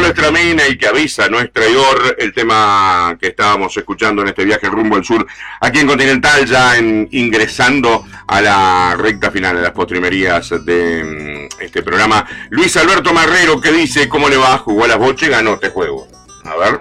nuestra mina y que avisa, no es traidor, el tema que estábamos escuchando en este viaje rumbo al sur, aquí en Continental, ya ingresando a la recta final de las postrimerías de este programa. Luis Alberto Marrero, que dice, ¿cómo le va? Jugó a las boches, ganó este juego. A ver.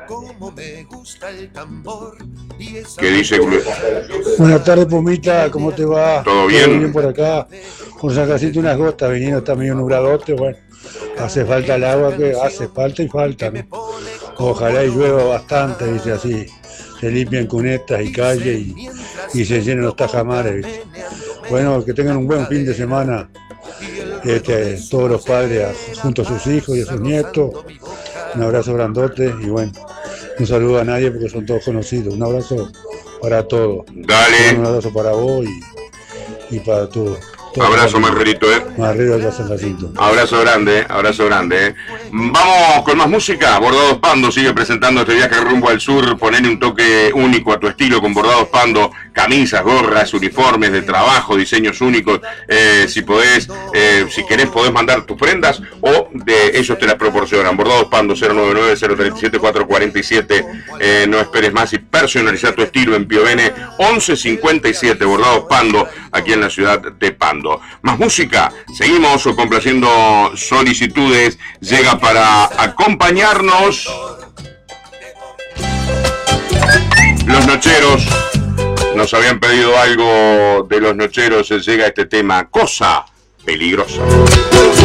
¿Qué dice? Buenas tardes, Pumita, ¿cómo te va? ¿Todo bien? ¿Todo bien por acá? Con sacacito unas gotas, viniendo, está medio nubladote, bueno, hace falta el agua, que hace falta y falta, ¿no? Ojalá y llueva bastante, dice así, se limpian cunetas y calles y se llenen los tajamares, ¿viste? Bueno, que tengan un buen fin de semana, todos los padres junto a sus hijos y a sus nietos, un abrazo grandote y bueno, no saludo a nadie porque son todos conocidos, un abrazo para todos. Dale. Un abrazo para vos y para todos. Abrazo, Marrerito, Marrero de San Jacinto. Abrazo grande, abrazo grande. Vamos con más música. Bordados Pando sigue presentando este viaje rumbo al sur. Ponele un toque único a tu estilo con Bordados Pando. Camisas, gorras, uniformes de trabajo, diseños únicos. Si podés, si querés, podés mandar tus prendas o de ellos te las proporcionan. Bordados Pando 099-037-447. No esperes más y personaliza tu estilo en Piovene 1157. Bordados Pando, aquí en la ciudad de Pando. Más música, seguimos complaciendo solicitudes, llega para acompañarnos Los Nocheros, nos habían pedido algo de Los Nocheros, llega este tema, Cosa Peligrosa.